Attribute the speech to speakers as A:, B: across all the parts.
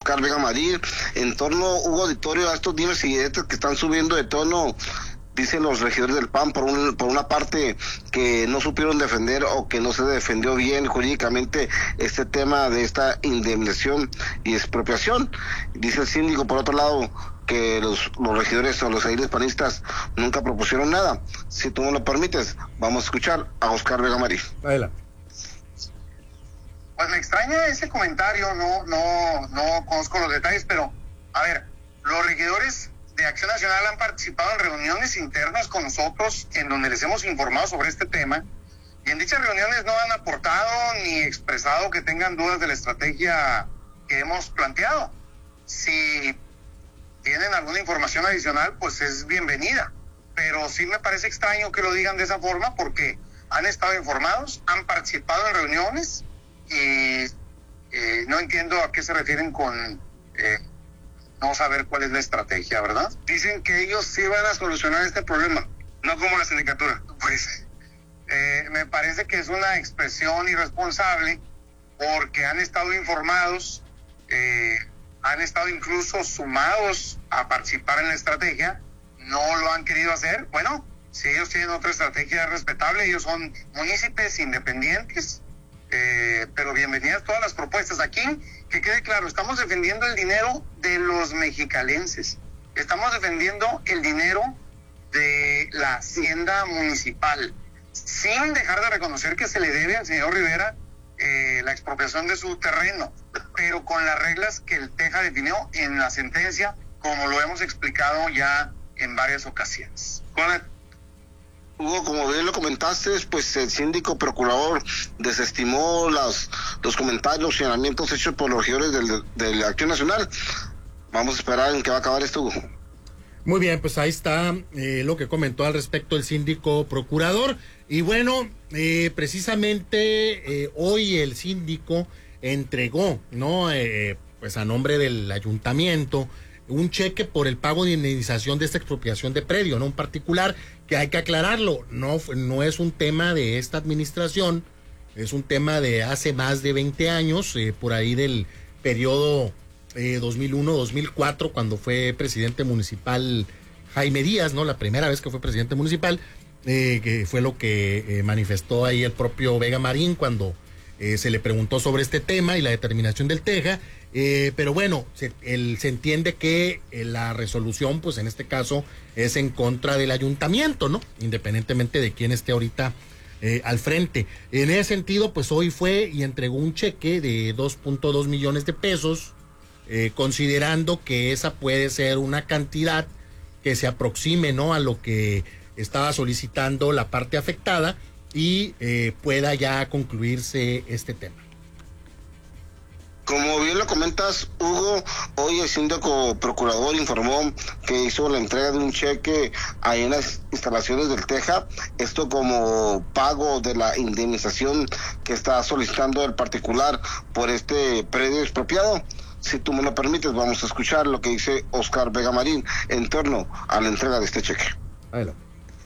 A: Oscar Vega Marín. En torno, Hugo Auditorio, a estos dimes y diretes que están subiendo de tono, dicen los regidores del PAN, por una parte, que no supieron defender o que no se defendió bien jurídicamente este tema de esta indemnización y expropiación. Dice el síndico, por otro lado, que los regidores o los ediles panistas nunca propusieron nada. Si tú me lo permites, vamos a escuchar a Oscar Vega Marín.
B: Adelante.
C: Pues me extraña ese comentario, no conozco los detalles, pero a ver, los regidores de Acción Nacional han participado en reuniones internas con nosotros en donde les hemos informado sobre este tema, y en dichas reuniones no han aportado ni expresado que tengan dudas de la estrategia que hemos planteado. Si tienen alguna información adicional, pues es bienvenida, pero sí me parece extraño que lo digan de esa forma, porque han estado informados, han participado en reuniones, y no entiendo a qué se refieren con no saber cuál es la estrategia, ¿verdad? Dicen que ellos sí van a solucionar este problema, no como la sindicatura. Pues me parece que es una expresión irresponsable, porque han estado informados, han estado incluso sumados a participar en la estrategia, no lo han querido hacer. Bueno, si ellos tienen otra estrategia respetable, ellos son municipios independientes, pero bienvenidas todas las propuestas. Aquí, que quede claro, estamos defendiendo el dinero de los mexicalenses, estamos defendiendo el dinero de la hacienda municipal, sin dejar de reconocer que se le debe al señor Rivera la expropiación de su terreno, pero con las reglas que el TEJA definió en la sentencia, como lo hemos explicado ya en varias ocasiones.
A: Hugo, como bien lo comentaste, pues el síndico procurador desestimó los comentarios, los señalamientos hechos por los regidores de la Acción Nacional. Vamos a esperar en qué va a acabar esto, Hugo.
B: Muy bien, pues ahí está lo que comentó al respecto el síndico procurador. Y bueno, precisamente hoy el síndico entregó, ¿no? Pues a nombre del ayuntamiento, un cheque por el pago de indemnización de esta expropiación de predio, ¿no? Un particular, que hay que aclararlo, no es un tema de esta administración, es un tema de hace más de 20 años, por ahí del periodo 2001-2004, cuando fue presidente municipal Jaime Díaz, ¿no? La primera vez que fue presidente municipal, que fue lo que manifestó ahí el propio Vega Marín cuando se le preguntó sobre este tema y la determinación del TEJA. Pero bueno, se entiende que la resolución, pues en este caso, es en contra del ayuntamiento, ¿no? Independientemente de quién esté ahorita al frente. En ese sentido, pues hoy fue y entregó un cheque de 2.2 millones de pesos, considerando que esa puede ser una cantidad que se aproxime, ¿no?, a lo que estaba solicitando la parte afectada y pueda ya concluirse este tema.
A: Como bien lo comentas, Hugo, hoy el síndico procurador informó que hizo la entrega de un cheque ahí en las instalaciones del TEJA, esto como pago de la indemnización que está solicitando el particular por este predio expropiado. Si tú me lo permites, vamos a escuchar lo que dice Oscar Vega Marín en torno a la entrega de este cheque.
B: Adelante.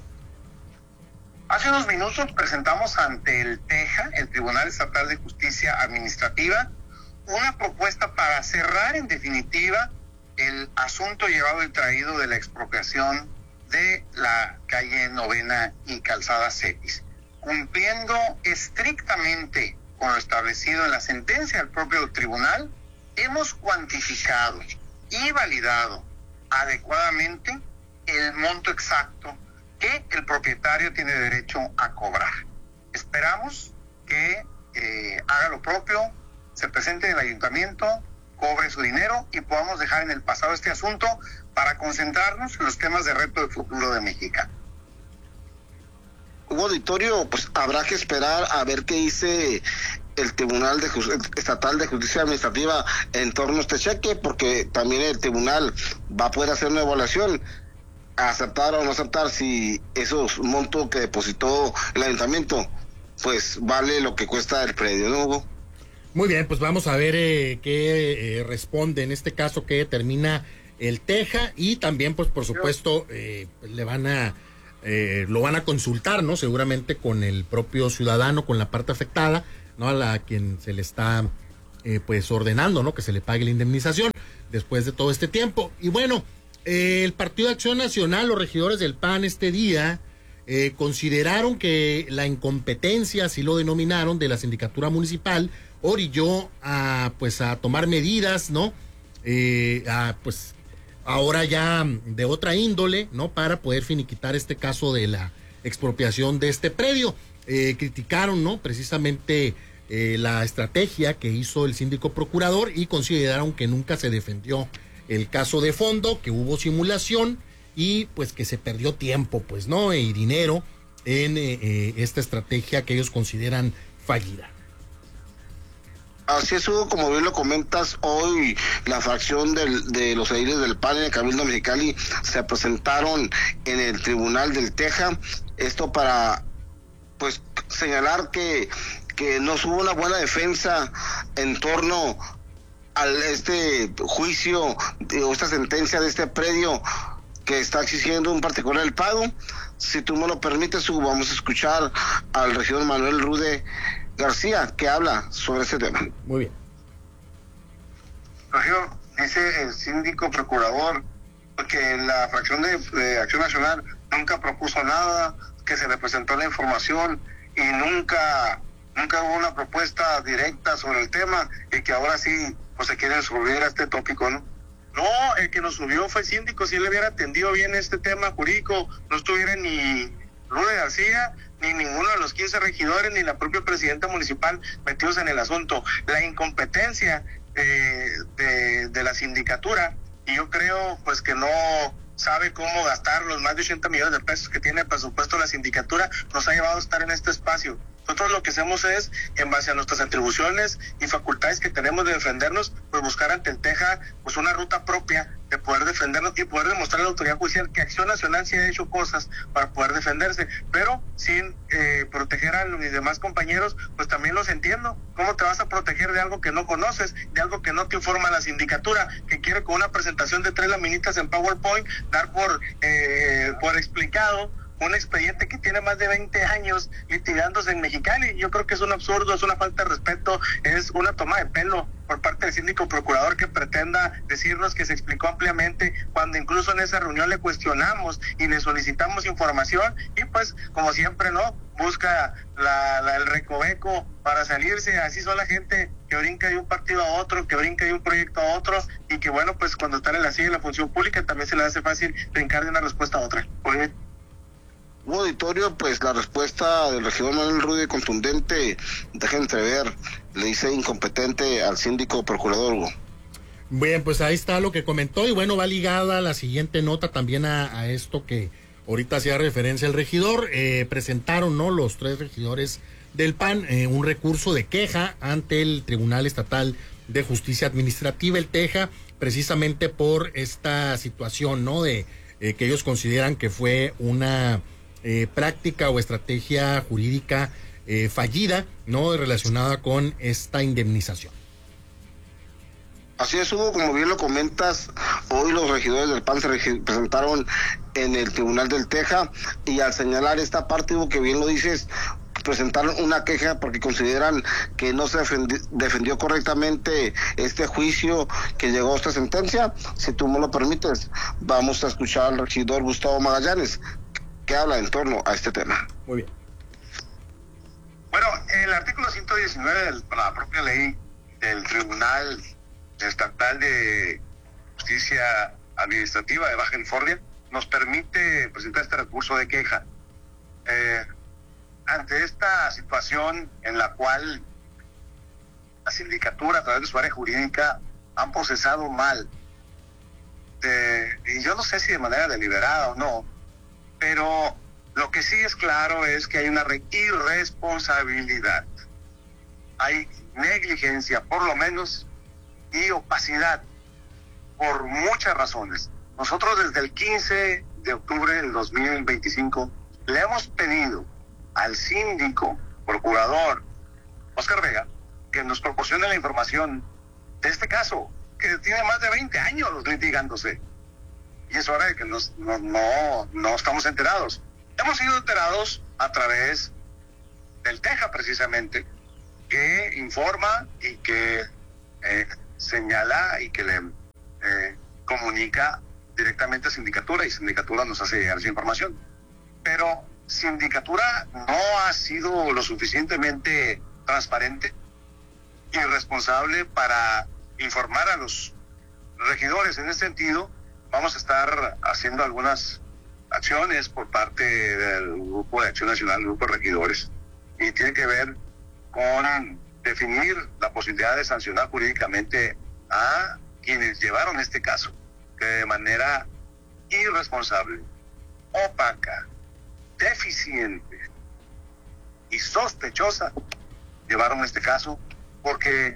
C: Hace unos minutos presentamos ante el TEJA, el Tribunal Estatal de Justicia Administrativa, una propuesta para cerrar en definitiva el asunto llevado y traído de la expropiación de la calle Novena y Calzada Cetis, cumpliendo estrictamente con lo establecido en la sentencia del propio tribunal. Hemos cuantificado y validado adecuadamente el monto exacto que el propietario tiene derecho a cobrar. Esperamos que haga lo propio, se presente en el ayuntamiento, cobre su dinero y podamos dejar en el pasado este asunto para concentrarnos en los temas de reto de futuro de México.
A: Hugo Auditorio, pues habrá que esperar a ver qué dice el Tribunal Estatal de Justicia Administrativa en torno a este cheque, porque también el tribunal va a poder hacer una evaluación, aceptar o no aceptar si esos montos que depositó el ayuntamiento, pues vale lo que cuesta el predio, ¿no, Hugo?
B: Muy bien, pues vamos a ver qué responde en este caso, qué determina el TEJA, y también, pues por supuesto, lo van a consultar, ¿no? Seguramente con el propio ciudadano, con la parte afectada, ¿no? A quien se le está pues ordenando, ¿no?, que se le pague la indemnización. después de todo este tiempo. Y bueno, el Partido de Acción Nacional, los regidores del PAN este día consideraron que la incompetencia, así lo denominaron, de la sindicatura municipal orilló a tomar medidas, ¿no? Pues ahora ya de otra índole, ¿no? Para poder finiquitar este caso de la expropiación de este predio. Criticaron, ¿no? Precisamente la estrategia que hizo el síndico procurador y consideraron que nunca se defendió el caso de fondo, que hubo simulación y pues que se perdió tiempo, pues, ¿no? Y dinero en esta estrategia que ellos consideran fallida.
A: Así es, Hugo, como bien lo comentas, hoy la fracción de los ediles del PAN en el Cabildo Mexicali se presentaron en el Tribunal del Teja, esto para pues señalar que no hubo una buena defensa en torno a este juicio o esta sentencia de este predio que está exigiendo un particular el pago. Si tú me lo permites, Hugo, vamos a escuchar al regidor Manuel Rude García, que habla sobre ese tema.
B: Muy bien.
C: Regidor, dice el síndico procurador que la fracción de Acción Nacional nunca propuso nada, que se le presentó la información y nunca hubo una propuesta directa sobre el tema y que ahora sí pues se quieren subir a este tópico, ¿no? No, el que nos subió fue el síndico. Si él hubiera atendido bien este tema jurídico, no estuviera ni Rude García, ni ninguno de los 15 regidores, ni la propia presidenta municipal metidos en el asunto. La incompetencia de la sindicatura, y yo creo pues que no sabe cómo gastar los más de 80 millones de pesos que tiene presupuesto la sindicatura, nos ha llevado a estar en este espacio. Nosotros lo que hacemos es, en base a nuestras atribuciones y facultades que tenemos de defendernos, pues buscar ante el Teja pues una ruta propia de poder defendernos y poder demostrar a la autoridad judicial que Acción Nacional sí ha hecho cosas para poder defenderse, pero sin proteger a mis demás compañeros, pues también los entiendo. ¿Cómo te vas a proteger de algo que no conoces, de algo que no te informa la sindicatura, que quiere con una presentación de 3 laminitas en PowerPoint dar por explicado un expediente que tiene más de 20 años litigándose en Mexicali? Yo creo que es un absurdo, es una falta de respeto, es una toma de pelo por parte del síndico procurador que pretenda decirnos que se explicó ampliamente, cuando incluso en esa reunión le cuestionamos y le solicitamos información y pues como siempre, ¿no? Busca el recoveco para salirse. Así son la gente que brinca de un partido a otro, que brinca de un proyecto a otro y que bueno, pues cuando están en la silla de la función pública también se les hace fácil brincar de una respuesta a otra. Oye,
A: un auditorio, pues la respuesta del regidor Manuel Rude contundente deja entrever, le dice incompetente al síndico procurador, Hugo.
B: Bien, pues ahí está lo que comentó y bueno, va ligada la siguiente nota también a esto que ahorita hacía referencia el regidor. Presentaron, ¿no?, los 3 regidores del PAN un recurso de queja ante el Tribunal Estatal de Justicia Administrativa, el TEJA, precisamente por esta situación, ¿no?, de que ellos consideran que fue una práctica o estrategia jurídica fallida, ¿no?, relacionada con esta indemnización.
A: Así es, Hugo, como bien lo comentas, hoy los regidores del PAN se presentaron en el Tribunal del Teja y al señalar esta parte, Hugo, que bien lo dices, presentaron una queja porque consideran que no se defendió correctamente este juicio que llegó a esta sentencia. Si tú me lo permites, vamos a escuchar al regidor Gustavo Magallanes, que habla en torno a este tema.
B: Muy bien.
C: Bueno, el artículo 119 de la propia ley del Tribunal Estatal de Justicia Administrativa de Baja California nos permite presentar este recurso de queja ante esta situación en la cual la sindicatura a través de su área jurídica han procesado mal, y yo no sé si de manera deliberada o no, pero lo que sí es claro es que hay una irresponsabilidad, hay negligencia por lo menos y opacidad por muchas razones. Nosotros desde el 15 de octubre del 2025 le hemos pedido al síndico procurador Oscar Vega que nos proporcione la información de este caso, que tiene más de 20 años litigándose, y es hora de que no estamos enterados. Hemos sido enterados a través del Teja, precisamente, que informa y que señala y que le comunica directamente a Sindicatura y Sindicatura nos hace llegar esa información. Pero Sindicatura no ha sido lo suficientemente transparente y responsable para informar a los regidores. En ese sentido, vamos a estar haciendo algunas acciones por parte del Grupo de Acción Nacional, el Grupo de Regidores, y tiene que ver con definir la posibilidad de sancionar jurídicamente a quienes llevaron este caso, que de manera irresponsable, opaca, deficiente y sospechosa llevaron este caso, porque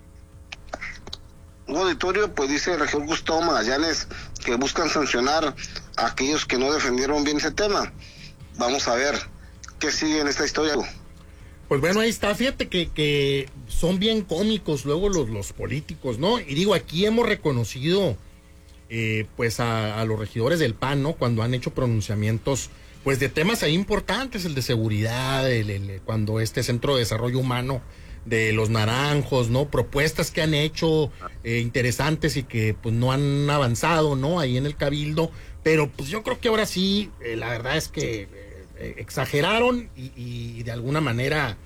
A: un auditorio, pues dice el regidor Gustavo Magallanes que buscan sancionar a aquellos que no defendieron bien ese tema. Vamos a ver qué sigue en esta historia.
B: Pues bueno, ahí está, fíjate que son bien cómicos luego los políticos, ¿no? Y digo, aquí hemos reconocido pues a los regidores del PAN, ¿no? Cuando han hecho pronunciamientos pues de temas ahí importantes, el de seguridad, cuando este Centro de Desarrollo Humano de los Naranjos, ¿no? Propuestas que han hecho interesantes y que pues no han avanzado, ¿no? Ahí en el Cabildo, pero pues yo creo que ahora sí, la verdad es que exageraron y de alguna manera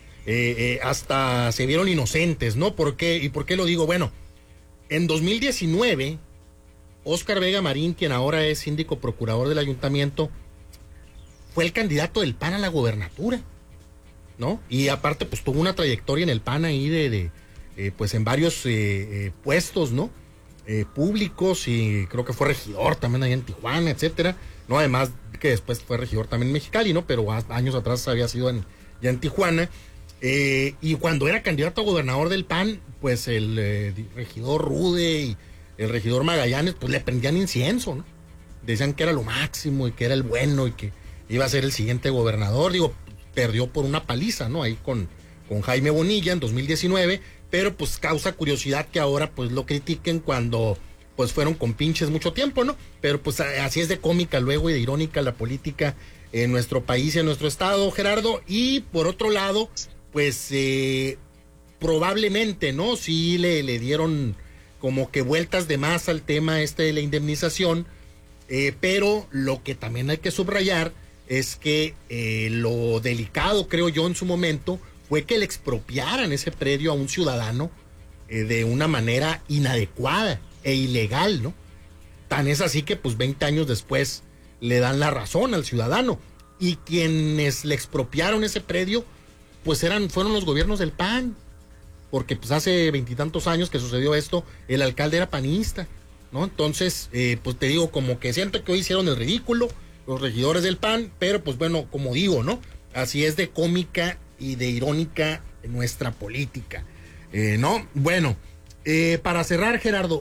B: hasta se vieron inocentes, ¿no? ¿Por qué? ¿Y por qué lo digo? Bueno, en 2019, Óscar Vega Marín, quien ahora es síndico procurador del ayuntamiento, fue el candidato del PAN a la gobernatura, ¿no? Y aparte, pues tuvo una trayectoria en el PAN ahí pues en varios puestos, ¿no? Públicos, y creo que fue regidor también ahí en Tijuana, etcétera, ¿no? Además que después fue regidor también en Mexicali, ¿no? Pero años atrás había sido ya en Tijuana. Y cuando era candidato a gobernador del PAN, pues el regidor Rude y el regidor Magallanes, pues le prendían incienso, ¿no? Decían que era lo máximo y que era el bueno y que iba a ser el siguiente gobernador. Digo, perdió por una paliza, ¿no? Ahí con Jaime Bonilla en 2019, pero pues causa curiosidad que ahora pues lo critiquen cuando pues fueron compinches mucho tiempo, ¿no? Pero pues así es de cómica luego y de irónica la política en nuestro país y en nuestro estado, Gerardo. Y por otro lado, pues probablemente, ¿no? Sí le dieron como que vueltas de más al tema de la indemnización, pero lo que también hay que subrayar es que lo delicado, creo yo, en su momento, fue que le expropiaran ese predio a un ciudadano de una manera inadecuada e ilegal, ¿no? Tan es así que pues 20 años después le dan la razón al ciudadano, y quienes le expropiaron ese predio pues fueron los gobiernos del PAN, porque pues hace 20 y tantos años que sucedió esto, el alcalde era panista, ¿no? Entonces, pues te digo, como que siento que hoy hicieron el ridículo los regidores del PAN, pero pues bueno, como digo, ¿no? Así es de cómica y de irónica nuestra política, ¿no? Bueno, para cerrar, Gerardo,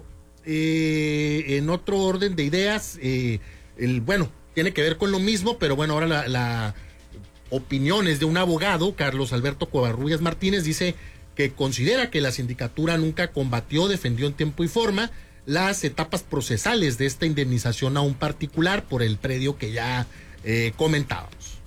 B: en otro orden de ideas, bueno, tiene que ver con lo mismo, pero bueno, ahora la opinión es de un abogado, Carlos Alberto Covarrubias Martínez, dice que considera que la sindicatura nunca combatió, defendió en tiempo y forma las etapas procesales de esta indemnización a un particular por el predio que ya comentábamos.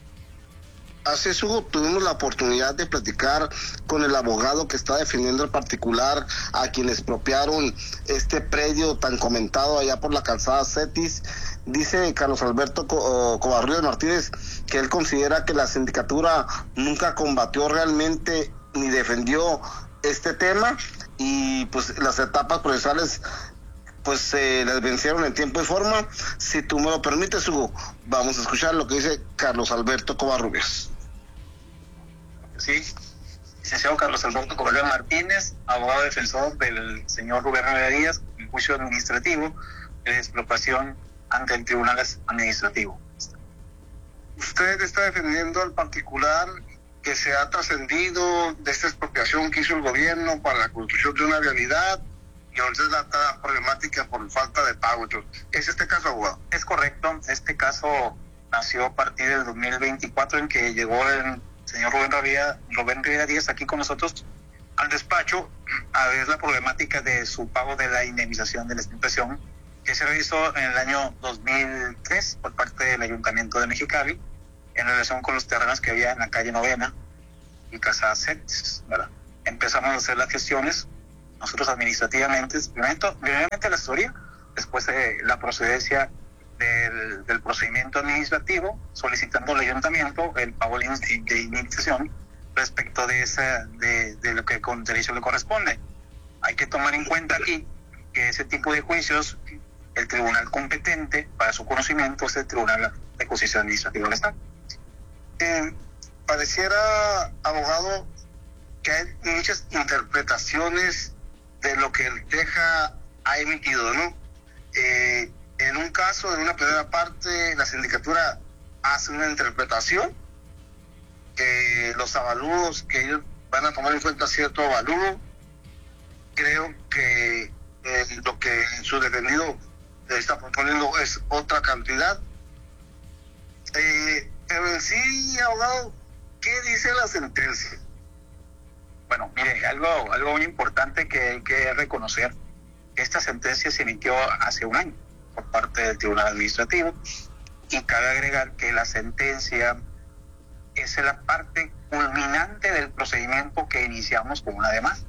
A: Así es, Hugo, tuvimos la oportunidad de platicar con el abogado que está defendiendo al particular a quien expropiaron este predio tan comentado allá por la calzada Cetis. Dice Carlos Alberto Covarrubias Martínez que él considera que la sindicatura nunca combatió realmente ni defendió este tema, y pues las etapas procesales pues se les vencieron en tiempo y forma. Si tú me lo permites, Hugo, vamos a escuchar lo que dice Carlos Alberto Covarrubias.
C: Sí, licenciado Carlos Alberto Covarrubias Martínez, abogado defensor del señor Rubén Rivera Díaz, en juicio administrativo de expropiación ante el Tribunal Administrativo. Usted está defendiendo al particular que se ha trascendido de esta expropiación que hizo el gobierno para la construcción de una vialidad, y ahorita está problemática por falta de pago. ¿Es este caso, abogado? Es correcto. Este caso nació a partir del 2024, en que llegó el señor Rubén Rivera Díaz aquí con nosotros al despacho a ver la problemática de su pago de la indemnización de la expropiación que se realizó en el año 2003 por parte del Ayuntamiento de Mexicali en relación con los terrenos que había en la calle Novena y Casa Cetis, ¿verdad? Empezamos a hacer las gestiones nosotros administrativamente, primeramente la asesoría, después la procedencia del procedimiento administrativo, solicitando al ayuntamiento el pago de indemnización respecto de lo que con derecho le corresponde. Hay que tomar en cuenta aquí que ese tipo de juicios, el tribunal competente para su conocimiento es el Tribunal de Justicia Administrativa del Estado. Pareciera, abogado, que hay muchas interpretaciones de lo que el TEJA ha emitido, ¿no? En un caso, en una primera parte, la sindicatura hace una interpretación que los avalúos, que ellos van a tomar en cuenta cierto avalúo. Creo que lo que su defendido está proponiendo es otra cantidad. Pero en sí, abogado, ¿qué dice la sentencia?
D: Bueno, mire, algo muy importante que hay que reconocer, que esta sentencia se emitió hace un año por parte del Tribunal Administrativo, y cabe agregar que la sentencia es la parte culminante del procedimiento que iniciamos con una demanda.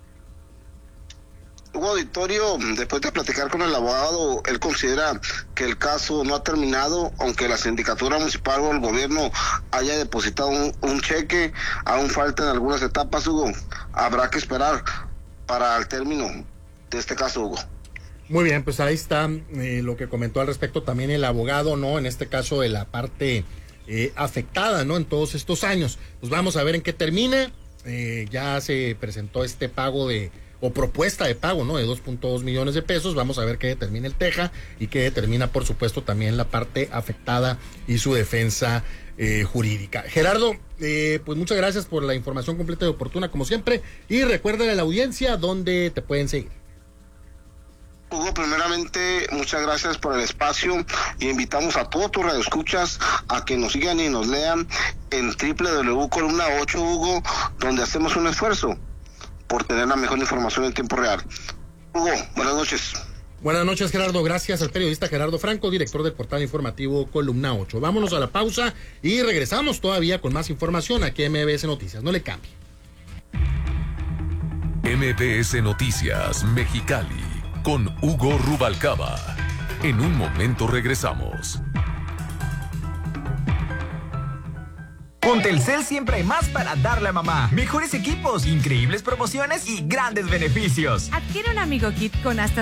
A: Hugo Auditorio, después de platicar con el abogado, él considera que el caso no ha terminado, aunque la sindicatura municipal o el gobierno haya depositado un cheque, aún faltan algunas etapas, Hugo. Habrá que esperar para el término de este caso, Hugo.
B: Muy bien, pues ahí está lo que comentó al respecto también el abogado, ¿no? En este caso de la parte afectada, ¿no? En todos estos años. Pues vamos a ver en qué termina. Ya se presentó este pago o propuesta de pago, ¿no? De 2.2 millones de pesos. Vamos a ver qué determina el TEJA y qué determina, por supuesto, también la parte afectada y su defensa jurídica. Gerardo, pues muchas gracias por la información completa y oportuna, como siempre. Y recuérdale a la audiencia dónde te pueden seguir.
A: Hugo, primeramente, muchas gracias por el espacio y invitamos a todos tus radioescuchas a que nos sigan y nos lean en www.columna 8, Hugo, donde hacemos un esfuerzo por tener la mejor información en tiempo real. Hugo, buenas noches.
B: Buenas noches, Gerardo. Gracias al periodista Gerardo Franco, director del portal informativo Columna 8. Vámonos a la pausa y regresamos todavía con más información aquí en MBS Noticias. No le cambie.
E: MBS Noticias Mexicali con Hugo Rubalcaba. En un momento regresamos.
F: Con Telcel siempre hay más para darle a mamá. Mejores equipos, increíbles promociones y grandes beneficios.
G: Adquiere un Amigo Kit con hasta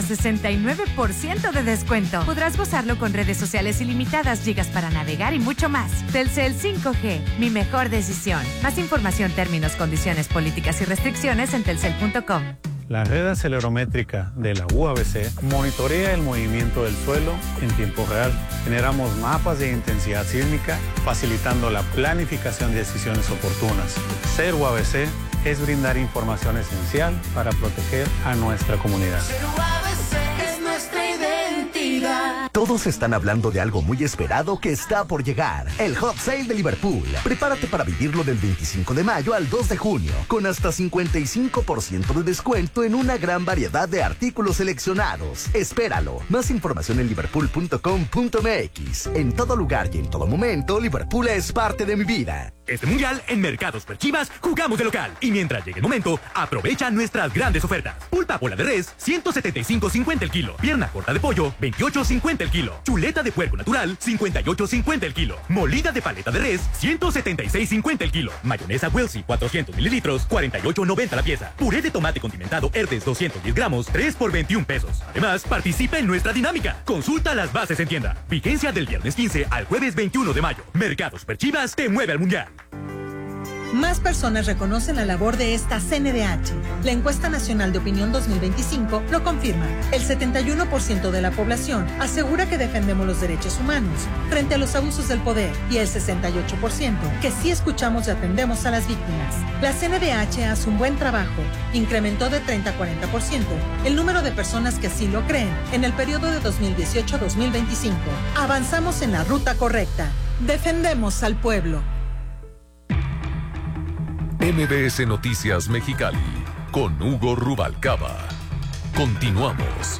G: 69% de descuento. Podrás gozarlo con redes sociales ilimitadas, gigas para navegar y mucho más. Telcel 5G, mi mejor decisión. Más información, términos, condiciones, políticas y restricciones en telcel.com.
H: La red acelerométrica de la UABC monitorea el movimiento del suelo en tiempo real. Generamos mapas de intensidad sísmica, facilitando la planificación de decisiones oportunas. Ser UABC es brindar información esencial para proteger a nuestra comunidad.
I: Ser UABC es nuestra identidad.
J: Todos están hablando de algo muy esperado que está por llegar. El Hot Sale de Liverpool. Prepárate para vivirlo del 25 de mayo al 2 de junio, con hasta 55% de descuento en una gran variedad de artículos seleccionados. Espéralo. Más información en liverpool.com.mx. En todo lugar y en todo momento, Liverpool es parte de mi vida.
K: Este mundial, en Mercados Perchivas, jugamos de local. Y mientras llegue el momento, aprovecha nuestras grandes ofertas. Pulpa bola de res, 175.50 el kilo. Pierna corta de pollo, 28.50 el kilo. Chuleta de puerco natural, 58.50 el kilo. Molida de paleta de res, 176.50 el kilo. Mayonesa Welsi, 400 mililitros, 48.90 la pieza. Puré de tomate condimentado Hertes, 210 gramos, 3 por 21 pesos. Además, participa en nuestra dinámica. Consulta las bases en tienda. Vigencia del viernes 15 al jueves 21 de mayo. Mercados Perchivas te mueve al mundial.
L: Más personas reconocen la labor de esta CNDH. La encuesta nacional de opinión 2025 lo confirma. El 71% de la población asegura que defendemos los derechos humanos frente a los abusos del poder y el 68% que sí escuchamos y atendemos a las víctimas. La CNDH hace un buen trabajo. Incrementó de 30 a 40% el número de personas que así lo creen en el periodo de 2018 a 2025. Avanzamos en la ruta correcta. Defendemos al pueblo.
E: MBS Noticias Mexicali con Hugo Rubalcaba. Continuamos.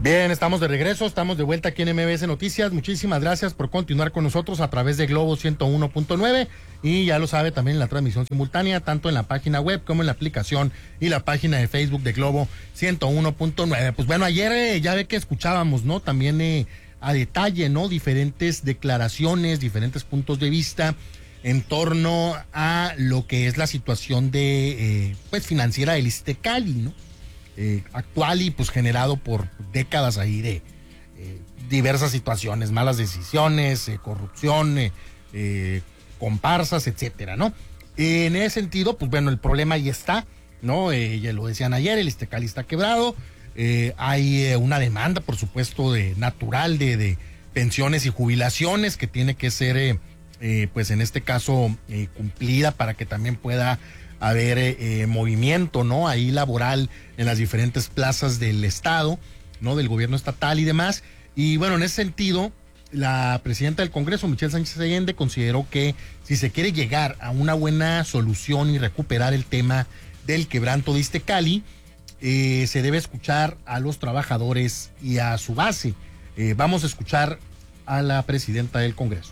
B: Bien, estamos de regreso, estamos de vuelta aquí en MBS Noticias. Muchísimas gracias por continuar con nosotros a través de Globo 101.9 y ya lo sabe también en la transmisión simultánea, tanto en la página web como en la aplicación y la página de Facebook de Globo 101.9. Pues bueno, ayer ya ve que escuchábamos, ¿no? También a detalle, ¿no? Diferentes declaraciones, diferentes puntos de vista en torno a lo que es la situación de, pues, financiera del Iztecali, ¿no? Actual y pues generado por décadas ahí de diversas situaciones, malas decisiones, corrupción, comparsas, etcétera, ¿no? En ese sentido, pues bueno, el problema ahí está, ¿no? Ya lo decían ayer, el Iztecali está quebrado, hay una demanda, por supuesto, natural de pensiones y jubilaciones que tiene que ser, pues en este caso, cumplida para que también pueda haber movimiento, ¿no? Ahí laboral en las diferentes plazas del estado, ¿no? Del gobierno estatal y demás. Y bueno, en ese sentido, la presidenta del Congreso, Michelle Sánchez Allende, consideró que si se quiere llegar a una buena solución y recuperar el tema del quebranto de Iztecali, se debe escuchar a los trabajadores y a su base. Vamos a escuchar a la presidenta del Congreso.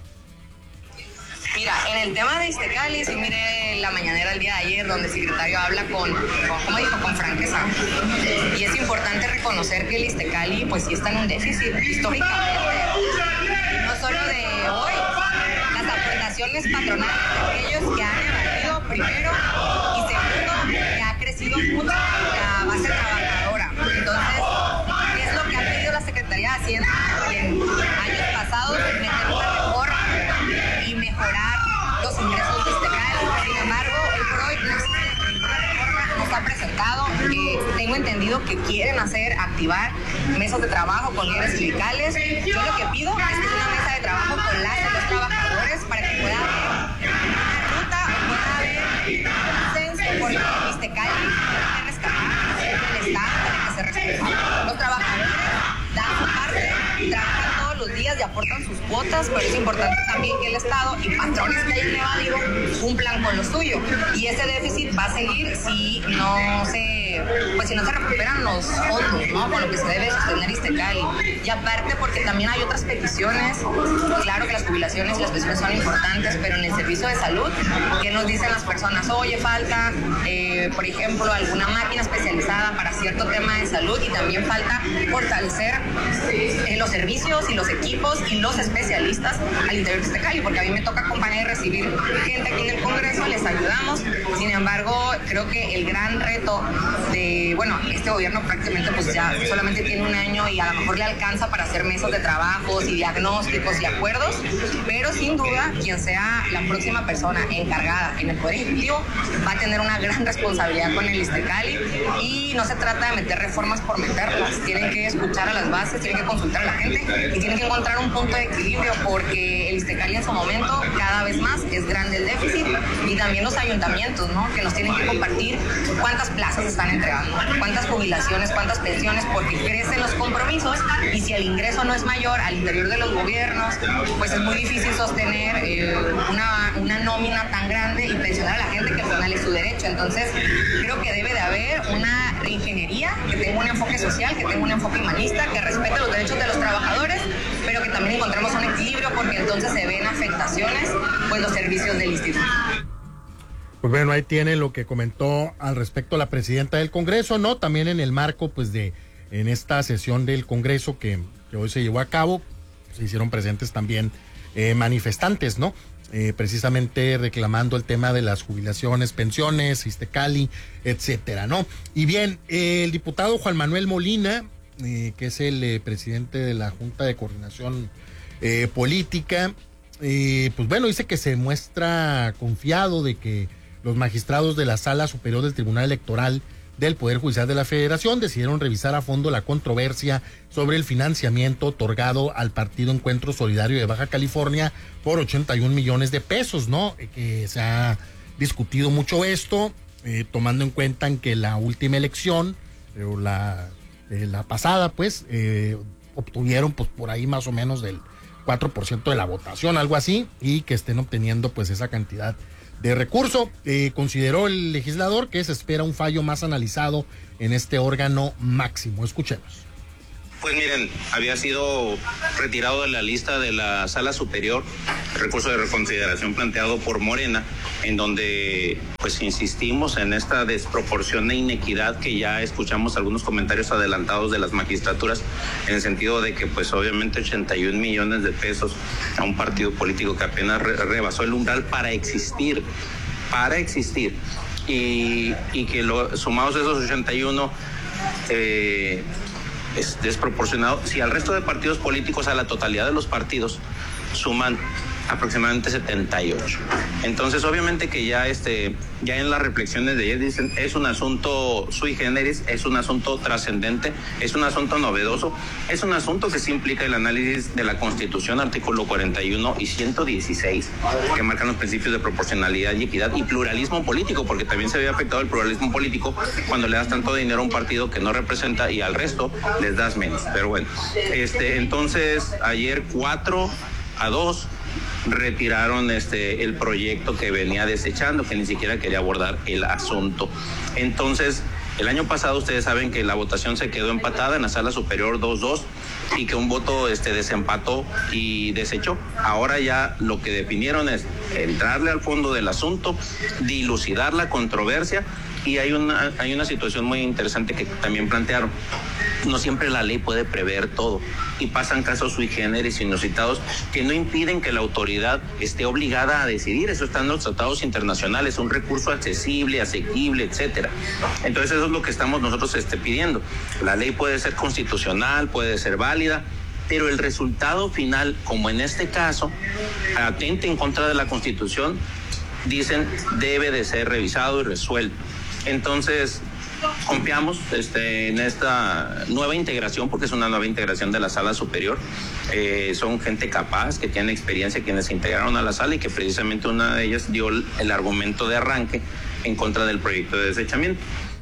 M: Mira, en el tema de Iztecali, sí miré la mañanera el día de ayer donde el secretario habla con franqueza. Y es importante reconocer que el Iztecali pues sí está en un déficit históricamente. Y no solo de hoy, las aportaciones patronales de aquellos que han evadido primero y segundo, que ha crecido mucho la base trabajadora. Entonces, ¿qué es lo que ha pedido la Secretaría de Hacienda en años pasados? Meter una reforma y mejorar los ingresos de Iztecali. Sin embargo, hoy por hoy no existe ninguna reforma, no está presentado. Tengo entendido que quieren activar mesas de trabajo con líderes sindicales. Yo lo que pido es que sea una mesa de trabajo con las y los trabajadores para que pueda haber una ruta o pueda haber un consenso, porque Iztecali tiene que rescatar el Estado, tiene que ser respetado. Los trabajadores dan su parte, trabajan todos los días y aportan sus cuotas, pero es importante también que el Estado y patrones que hayan evadido cumplan con lo suyo. Y ese déficit va a seguir si no se recuperan los fondos, ¿no? Con lo que se debe sostener Iztecali. Y aparte porque también hay otras peticiones. Claro que las jubilaciones y las pensiones son importantes, pero en el servicio de salud, ¿qué nos dicen las personas? Oye, falta, por ejemplo, alguna máquina especializada para cierto tema de salud, y también falta fortalecer los servicios y los equipos y los especialistas al interior de Iztecali, porque a mí me toca acompañar y recibir gente aquí en el Congreso, les ayudamos. Sin embargo, creo que el gran reto de, bueno, este gobierno prácticamente pues ya solamente tiene un año y a lo mejor le alcanza para hacer mesas de trabajos y diagnósticos y acuerdos, pero sin duda quien sea la próxima persona encargada en el Poder Ejecutivo va a tener una gran responsabilidad con el Iztecali, y no se trata de meter reformas por meterlas, tienen que escuchar a las bases, tienen que consultar a la gente y tienen que encontrar un punto de equilibrio, porque el Iztecali en su momento cada vez más es grande el déficit, y también los ayuntamientos, ¿no? Que nos tienen que compartir cuántas plazas están entregando, cuántas jubilaciones, cuántas pensiones, porque crecen los compromisos, y si el ingreso no es mayor al interior de los gobiernos, pues es muy difícil sostener una nómina tan grande y pensionar a la gente, que al final es su derecho. Entonces creo que debe de haber una reingeniería que tenga un enfoque social, que tenga un enfoque humanista, que respete los derechos de los trabajadores, pero que también encontremos un equilibrio, porque entonces se ven afectaciones pues los servicios del instituto.
B: Pues bueno, ahí tiene lo que comentó al respecto la presidenta del Congreso, ¿no? También en el marco, pues, en esta sesión del Congreso que hoy se llevó a cabo, se hicieron presentes también manifestantes, ¿no? Precisamente reclamando el tema de las jubilaciones, pensiones, Iztecali, etcétera, ¿no? Y bien, el diputado Juan Manuel Molina, que es el presidente de la Junta de Coordinación Política, pues bueno, dice que se muestra confiado de que los magistrados de la Sala Superior del Tribunal Electoral del Poder Judicial de la Federación decidieron revisar a fondo la controversia sobre el financiamiento otorgado al Partido Encuentro Solidario de Baja California por 81 millones de pesos, ¿no? Que se ha discutido mucho esto, tomando en cuenta en que la última elección, la pasada, pues, obtuvieron pues por ahí más o menos del 4% de la votación, algo así, y que estén obteniendo pues esa cantidad de recurso. Consideró el legislador que se espera un fallo más analizado en este órgano máximo. Escuchemos.
N: Pues miren, había sido retirado de la lista de la Sala Superior el recurso de reconsideración planteado por Morena, en donde pues insistimos en esta desproporción e inequidad que ya escuchamos algunos comentarios adelantados de las magistraturas, en el sentido de que pues obviamente 81 millones de pesos a un partido político que apenas rebasó el umbral para existir, y que sumados esos 81 es desproporcionado. Si al resto de partidos políticos, a la totalidad de los partidos, suman aproximadamente 78. Entonces, obviamente que ya en las reflexiones de ayer dicen, es un asunto sui generis, es un asunto trascendente, es un asunto novedoso, es un asunto que sí implica el análisis de la Constitución, artículo 41 y 116, que marcan los principios de proporcionalidad y equidad y pluralismo político, porque también se había afectado el pluralismo político cuando le das tanto dinero a un partido que no representa y al resto les das menos. Pero bueno, entonces ayer 4-2 retiraron el proyecto que venía desechando, que ni siquiera quería abordar el asunto. Entonces, el año pasado ustedes saben que la votación se quedó empatada en la Sala Superior 2-2 y que un voto desempató y desechó. Ahora ya lo que definieron es entrarle al fondo del asunto, dilucidar la controversia, y hay una situación muy interesante que también plantearon. No siempre la ley puede prever todo y pasan casos sui generis inusitados que no impiden que la autoridad esté obligada a decidir. Eso está en los tratados internacionales, un recurso accesible, asequible, etcétera. Entonces eso es lo que estamos nosotros pidiendo. La ley puede ser constitucional, puede ser válida, pero el resultado final, como en este caso, atente en contra de la Constitución, dicen debe de ser revisado y resuelto. Entonces, confiamos en esta nueva integración, porque es una nueva integración de la Sala Superior. Son gente capaz, que tiene experiencia, quienes se integraron a la sala, y que precisamente una de ellas dio el argumento de arranque en contra del proyecto de desechamiento.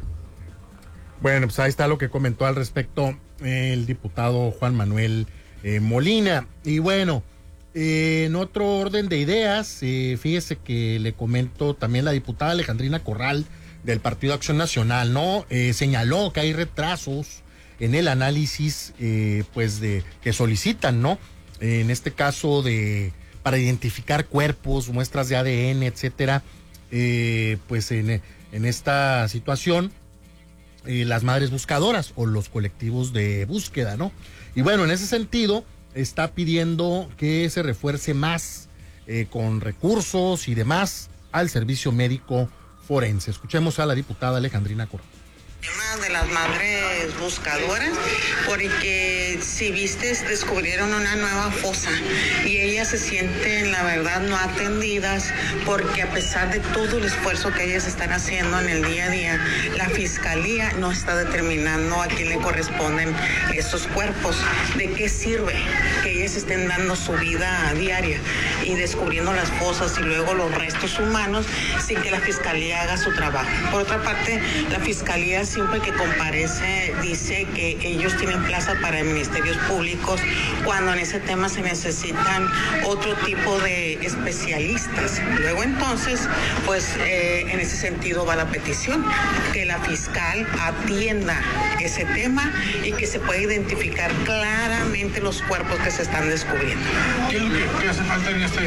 B: Bueno, pues ahí está lo que comentó al respecto el diputado Juan Manuel Molina. Y bueno, en otro orden de ideas, fíjese que le comento también la diputada Alejandrina Corral del Partido Acción Nacional, ¿no? Señaló que hay retrasos en el análisis, pues que solicitan, ¿no? En este caso para identificar cuerpos, muestras de ADN, etcétera. Pues en esta situación, las madres buscadoras o los colectivos de búsqueda, ¿no? Y bueno, en ese sentido, está pidiendo que se refuerce más con recursos y demás al servicio médico forense. Escuchemos a la diputada Alejandrina Corral.
O: De las madres buscadoras, porque si viste, descubrieron una nueva fosa y ellas se sienten, la verdad, no atendidas, porque a pesar de todo el esfuerzo que ellas están haciendo en el día a día, la fiscalía no está determinando a quién le corresponden esos cuerpos. ¿De qué sirve que ellas estén dando su vida diaria y descubriendo las fosas y luego los restos humanos sin que la fiscalía haga su trabajo? Por otra parte, la fiscalía siempre que comparece dice que ellos tienen plaza para ministerios públicos, cuando en ese tema se necesitan otro tipo de especialistas. Luego entonces, pues en ese sentido va la petición, que la fiscal atienda ese tema y que se pueda identificar claramente los cuerpos que se están descubriendo.
C: ¿Qué es lo que hace falta en este?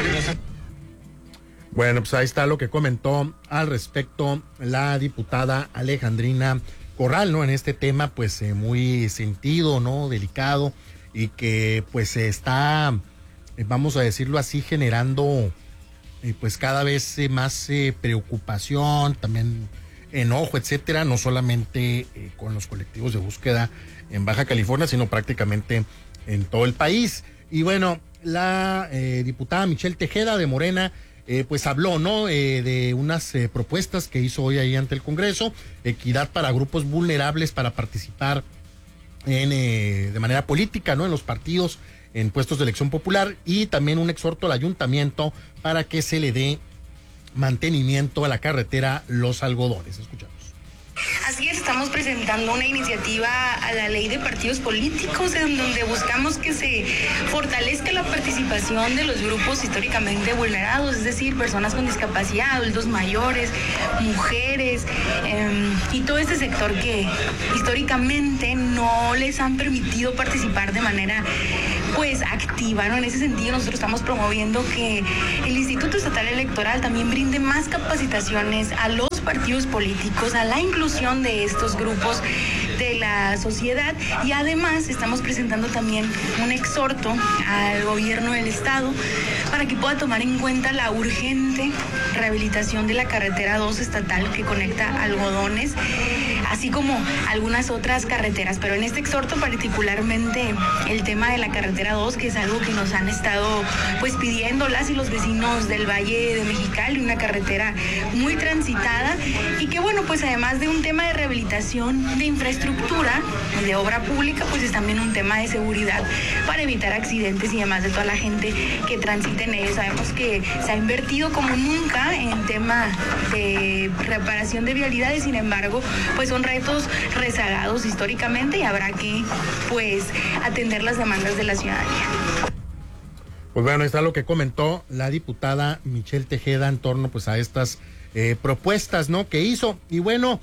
B: Bueno, pues ahí está lo que comentó al respecto la diputada Alejandrina Corral, ¿no? En este tema, pues muy sentido, ¿no? Delicado, y que pues está, vamos a decirlo así, generando pues cada vez más preocupación, también enojo, etcétera, no solamente con los colectivos de búsqueda en Baja California, sino prácticamente en todo el país. Y bueno, la diputada Michelle Tejeda de Morena pues habló, ¿no? De unas propuestas que hizo hoy ahí ante el Congreso, equidad para grupos vulnerables para participar de manera política, ¿no? En los partidos, en puestos de elección popular, y también un exhorto al ayuntamiento para que se le dé mantenimiento a la carretera Los Algodones. Escuchamos.
M: Así es, estamos presentando una iniciativa a la ley de partidos políticos en donde buscamos que se fortalezca la participación de los grupos históricamente vulnerados, es decir, personas con discapacidad, adultos mayores, mujeres y todo este sector que históricamente no les han permitido participar de manera pues activa, ¿no? En ese sentido nosotros estamos promoviendo que el Instituto Estatal Electoral también brinde más capacitaciones a los partidos políticos, a la inclusión de estos grupos de la sociedad, y además estamos presentando también un exhorto al gobierno del estado para que pueda tomar en cuenta la urgente rehabilitación de la carretera 2 estatal que conecta Algodones, así como algunas otras carreteras, pero en este exhorto particularmente el tema de la carretera 2, que es algo que nos han estado pues pidiendo las y los vecinos del Valle de Mexicali, una carretera muy transitada y que bueno, pues además de un tema de rehabilitación de infraestructura y de obra pública, pues es también un tema de seguridad para evitar accidentes y demás de toda la gente que transite en ellos. Sabemos que se ha invertido como nunca en tema de reparación de vialidades, sin embargo, pues son retos rezagados históricamente y habrá que pues atender las demandas de la ciudadanía.
B: Pues bueno, está lo que comentó la diputada Michelle Tejeda en torno pues a estas propuestas, ¿no?, que hizo. Y bueno,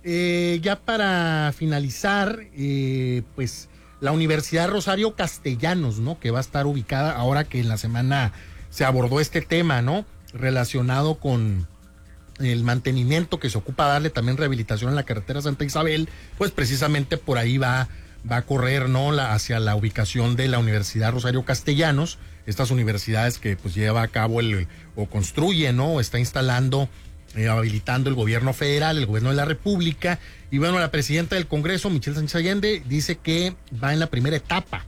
B: ya para finalizar, pues la Universidad Rosario Castellanos, ¿no?, que va a estar ubicada ahora que en la semana se abordó este tema, ¿no?, relacionado con el mantenimiento que se ocupa darle también rehabilitación en la carretera Santa Isabel, pues precisamente por ahí va a correr, ¿no?, hacia la ubicación de la Universidad Rosario Castellanos, estas universidades que pues lleva a cabo o construye, ¿no?, o está instalando, habilitando el gobierno federal, el gobierno de la República. Y bueno, la presidenta del Congreso, Michelle Sánchez Allende, dice que va en la primera etapa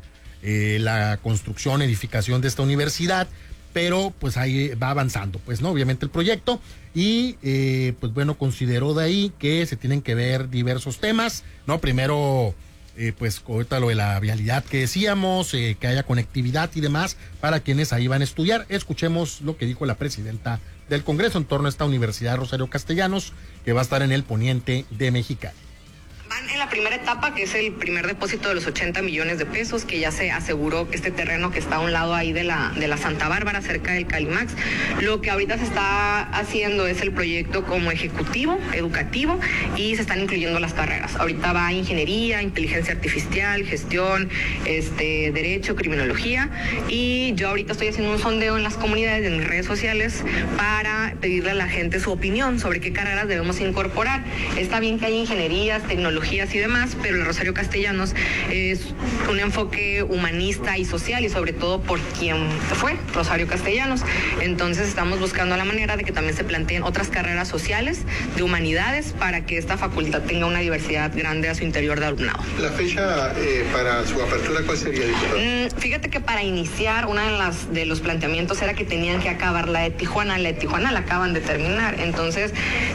B: la construcción, edificación de esta universidad, pero pues ahí va avanzando, pues, ¿no?, obviamente el proyecto. Y pues bueno, consideró de ahí que se tienen que ver diversos temas, ¿no? Primero, pues ahorita lo de la vialidad que decíamos, que haya conectividad y demás para quienes ahí van a estudiar. Escuchemos lo que dijo la presidenta del Congreso en torno a esta Universidad Rosario Castellanos, que va a estar en el poniente de Mexicali.
M: Van en la primera etapa, que es el primer depósito de los 80 millones de pesos, que ya se aseguró que este terreno que está a un lado ahí de la Santa Bárbara, cerca del Calimax. Lo que ahorita se está haciendo es el proyecto como ejecutivo, educativo, y se están incluyendo las carreras. Ahorita va ingeniería, inteligencia artificial, gestión, derecho, criminología, y yo ahorita estoy haciendo un sondeo en las comunidades, en mis redes sociales, para pedirle a la gente su opinión sobre qué carreras debemos incorporar. Está bien que hay ingenierías, tecnologías y demás, pero el Rosario Castellanos es un enfoque humanista y social, y sobre todo por quien fue Rosario Castellanos. Entonces estamos buscando la manera de que también se planteen otras carreras sociales, de humanidades, para que esta facultad tenga una diversidad grande a su interior de alumnado.
P: ¿La fecha para su apertura cuál sería, diputada?
M: Fíjate que para iniciar, una de los planteamientos era que tenían que acabar la de Tijuana. La de Tijuana la acaban de terminar. Entonces,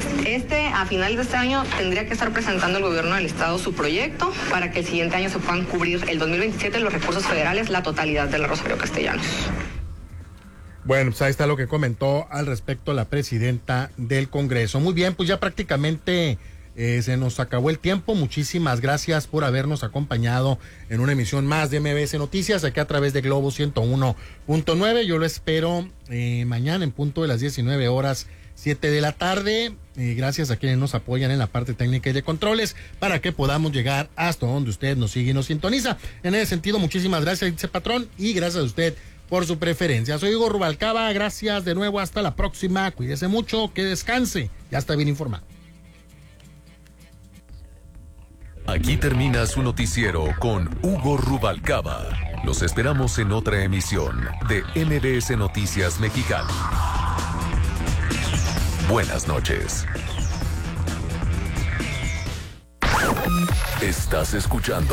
M: a finales de este año tendría que estar presentando el gobierno del estado su proyecto para que el siguiente año se puedan cubrir el 2027 los recursos federales, la totalidad de la Rosario Castellanos.
B: Bueno, pues ahí está lo que comentó al respecto la presidenta del Congreso. Muy bien, pues ya prácticamente se nos acabó el tiempo. Muchísimas gracias por habernos acompañado en una emisión más de MBS Noticias, aquí a través de Globo 101.9. Yo lo espero mañana en punto de las 19 horas 7 de la tarde. Gracias a quienes nos apoyan en la parte técnica y de controles para que podamos llegar hasta donde usted nos sigue y nos sintoniza. En ese sentido, muchísimas gracias, dice patrón, y gracias a usted por su preferencia. Soy Hugo Rubalcaba, gracias de nuevo, hasta la próxima. Cuídese mucho, que descanse, ya está bien informado.
E: Aquí termina su noticiero con Hugo Rubalcaba. Los esperamos en otra emisión de MBS Noticias Mexicali. Buenas noches. Estás escuchando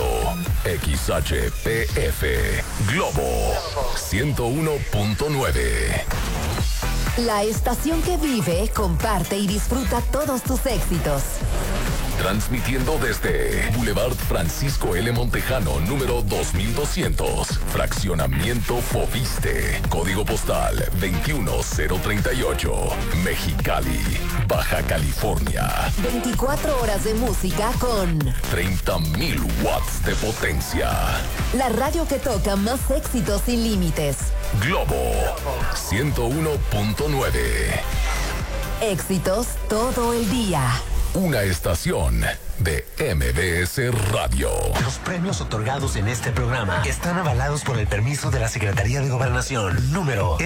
E: XHPF Globo 101.9.
Q: La estación que vive, comparte y disfruta todos tus éxitos.
E: Transmitiendo desde Boulevard Francisco L. Montejano, número 2200, Fraccionamiento Fobiste, Código Postal 21038, Mexicali, Baja California.
Q: 24 horas de música con
E: 30,000 watts de potencia.
Q: La radio que toca más éxitos sin límites.
E: Globo 101.9.
Q: Éxitos todo el día.
E: Una estación de MBS Radio.
R: Los premios otorgados en este programa están avalados por el permiso de la Secretaría de Gobernación. Número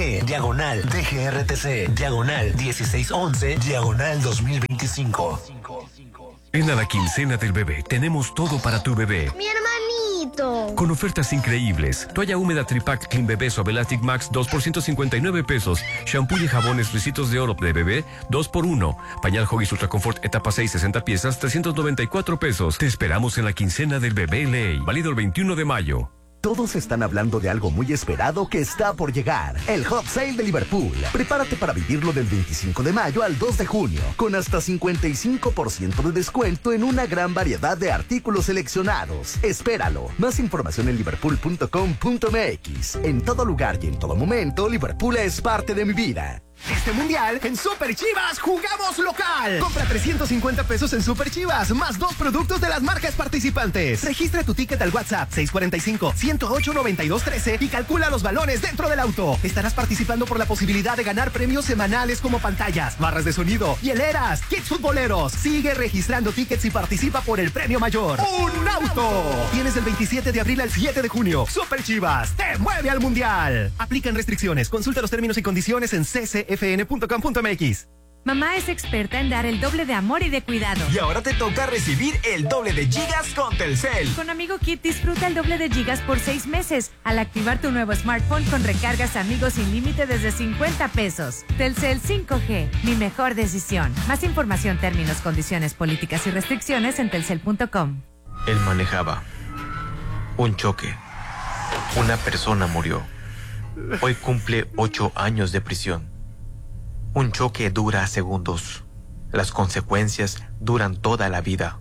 R: SG/DGRTC/1611/2025.
S: En la quincena del bebé tenemos todo para tu bebé.
T: ¡Mi hermanito!
S: Con ofertas increíbles. Toalla húmeda Tripack Clean Bebé Suave Elastic Max 2 por 159 pesos. Shampoo y jabones Ricitos de Oro de bebé 2 por 1. Pañal Huggies Ultra Comfort etapa 6 60 piezas 394 pesos. Te esperamos en la quincena del bebé Ley. Válido el 21 de mayo.
J: Todos están hablando de algo muy esperado que está por llegar. El Hot Sale de Liverpool. Prepárate para vivirlo del 25 de mayo al 2 de junio, con hasta 55% de descuento en una gran variedad de artículos seleccionados. Espéralo. Más información en liverpool.com.mx. En todo lugar y en todo momento, Liverpool es parte de mi vida.
U: Este mundial, en Super Chivas jugamos local. Compra 350 pesos en Super Chivas, más 2 productos de las marcas participantes. Registra tu ticket al WhatsApp 645-108-9213 y calcula los balones dentro del auto. Estarás participando por la posibilidad de ganar premios semanales como pantallas, barras de sonido, hieleras, kits futboleros. Sigue registrando tickets y participa por el premio mayor. ¡Un auto! Tienes del 27 de abril al 7 de junio. Super Chivas te mueve al mundial. Aplican restricciones. Consulta los términos y condiciones en ccfn.com.mx.
G: Mamá es experta en dar el doble de amor y de cuidado.
F: Y ahora te toca recibir el doble de gigas con Telcel.
G: Con Amigo Kit disfruta el doble de gigas por 6 meses al activar tu nuevo smartphone con recargas Amigos sin límite desde 50 pesos. Telcel 5G, mi mejor decisión. Más información, términos, condiciones, políticas y restricciones en telcel.com.
V: Él manejaba. Un choque. Una persona murió. Hoy cumple 8 años de prisión. Un choque dura segundos. Las consecuencias duran toda la vida.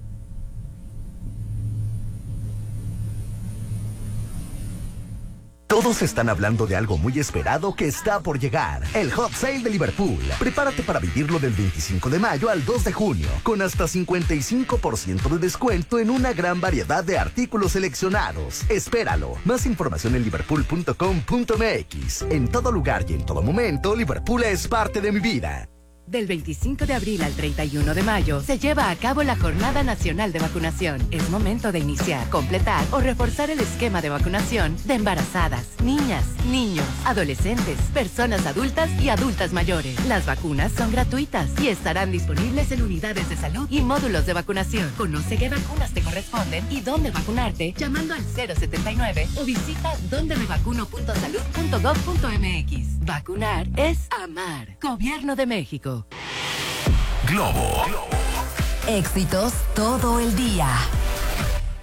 J: Todos están hablando de algo muy esperado que está por llegar. El Hot Sale de Liverpool. Prepárate para vivirlo del 25 de mayo al 2 de junio, con hasta 55% de descuento en una gran variedad de artículos seleccionados. Espéralo. Más información en liverpool.com.mx. En todo lugar y en todo momento, Liverpool es parte de mi vida.
W: Del 25 de abril al 31 de mayo se lleva a cabo la Jornada Nacional de Vacunación. Es momento de iniciar, completar o reforzar el esquema de vacunación de embarazadas, niñas, niños, adolescentes, personas adultas y adultas mayores. Las vacunas son gratuitas y estarán disponibles en unidades de salud y módulos de vacunación. Conoce qué vacunas te corresponden y dónde vacunarte llamando al 079 o visita dondemevacuno.salud.gov.mx. Vacunar es amar. Gobierno de México.
E: Globo.
Q: Éxitos todo el día.